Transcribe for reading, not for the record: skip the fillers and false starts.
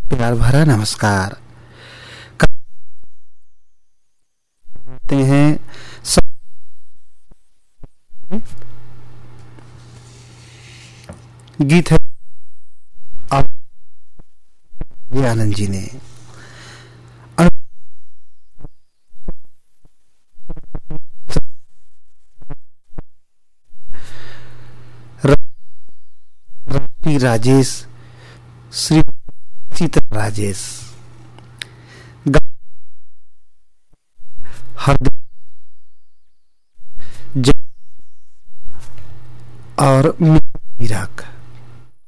प्यार भरा नमस्कार करते हैं। गीत है आनंद जी ने। राजेश श्री चित्र राजेश और मीरा।